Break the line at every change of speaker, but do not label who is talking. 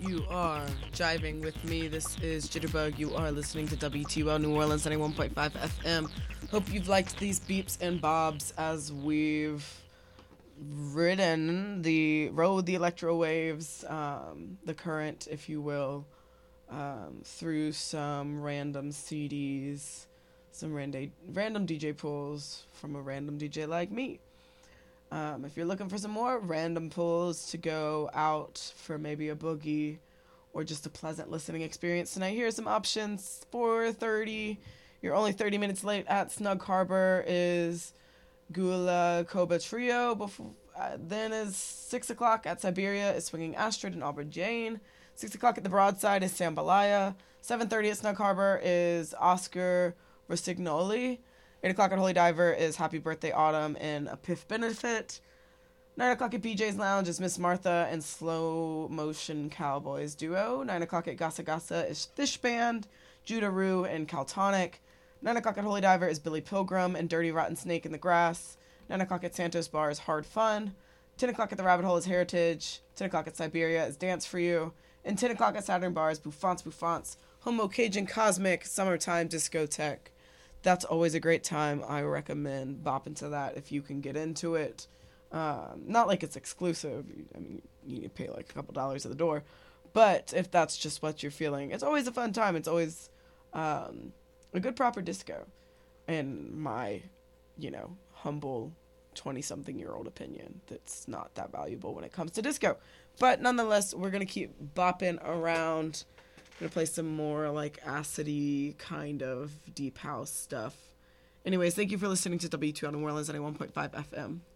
You are jiving with me. This is Jitterbug. You are listening to WTUL New Orleans 91.5 FM. Hope you've liked these beeps and bobs as we've rode the electro waves, the current, if you will, through some random CDs, some random DJ pulls from a random DJ like me. If you're looking for some more random pulls to go out for maybe a boogie or just a pleasant listening experience tonight, here are some options. 4:30, you're only 30 minutes late at Snug Harbor, is Gula Koba Trio. Then is 6 o'clock at Siberia is Swinging Astrid and Aubrey Jane. 6 o'clock at the Broadside is Sambalaya. 7:30 at Snug Harbor is Oscar Rossignoli. 8 o'clock at Holy Diver is Happy Birthday Autumn and a Piff Benefit. 9 o'clock at BJ's Lounge is Miss Martha and Slow Motion Cowboys Duo. 9 o'clock at Gasa Gasa is Fish Band, Judah Rue, and Caltonic. 9 o'clock at Holy Diver is Billy Pilgrim and Dirty Rotten Snake in the Grass. 9 o'clock at Santos Bar is Hard Fun. 10 o'clock at the Rabbit Hole is Heritage. 10 o'clock at Siberia is Dance For You. And 10 o'clock at Saturn Bar is Bouffants, Homo Cajun Cosmic Summertime Discotheque. That's always a great time. I recommend bopping to that if you can get into it. Not like it's exclusive. I mean, you need to pay like a couple dollars at the door. But if that's just what you're feeling, it's always a fun time. It's always a good proper disco. In my, humble 20-something-year-old opinion, that's not that valuable when it comes to disco. But nonetheless, we're going to keep bopping around. I'm going to play some more like acidy kind of deep house stuff. Anyways, thank you for listening to WTUL New Orleans 91.5 FM.